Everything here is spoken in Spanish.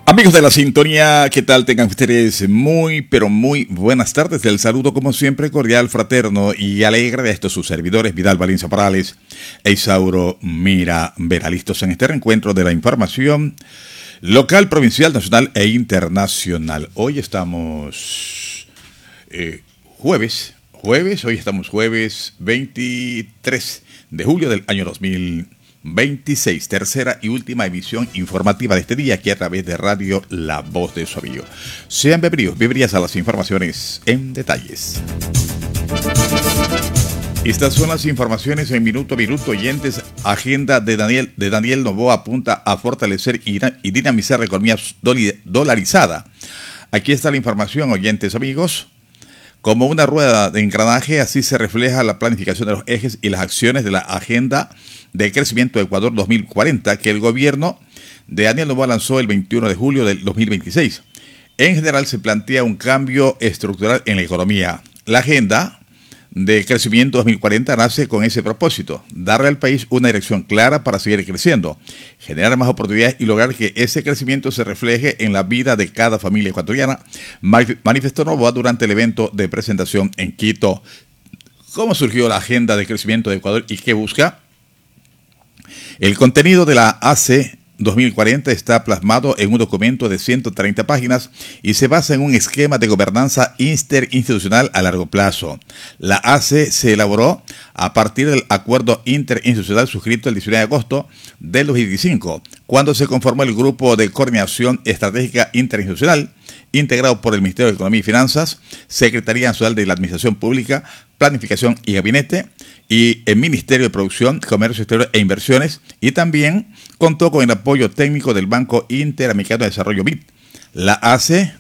Amigos de la sintonía, ¿qué tal? Tengan ustedes muy, pero muy buenas tardes. El saludo, como siempre, cordial, fraterno y alegre de estos sus servidores, Vidal Valencia Parales e Isauro Mira Vera, listos en este reencuentro de la información local, provincial, nacional e internacional. Hoy estamos jueves, hoy estamos jueves 23 de julio del año 2026, tercera y última emisión informativa de este día aquí a través de Radio La Voz de Suavillo. Sean bienvenidas a las informaciones en detalles. Estas son las informaciones en minuto a minuto, oyentes. Agenda de Daniel Noboa apunta a fortalecer y dinamizar la economía dolarizada. Aquí está la información, oyentes amigos. Como una rueda de engranaje, así se refleja la planificación de los ejes y las acciones de la Agenda de Crecimiento de Ecuador 2040 que el gobierno de Daniel Noboa lanzó el 21 de julio del 2026. En general se plantea un cambio estructural en la economía. La Agenda de Crecimiento 2040 nace con ese propósito: darle al país una dirección clara para seguir creciendo, generar más oportunidades y lograr que ese crecimiento se refleje en la vida de cada familia ecuatoriana, manifestó Noboa durante el evento de presentación en Quito. ¿Cómo surgió la Agenda de Crecimiento de Ecuador y qué busca? El contenido de la AC 2040 está plasmado en un documento de 130 páginas y se basa en un esquema de gobernanza interinstitucional a largo plazo. La AC se elaboró a partir del acuerdo interinstitucional suscrito el 19 de agosto del 2025, cuando se conformó el Grupo de Coordinación Estratégica Interinstitucional, integrado por el Ministerio de Economía y Finanzas, Secretaría Nacional de la Administración Pública, Planificación y Gabinete, y el Ministerio de Producción, Comercio Exterior e Inversiones, y también contó con el apoyo técnico del Banco Interamericano de Desarrollo BID. La AC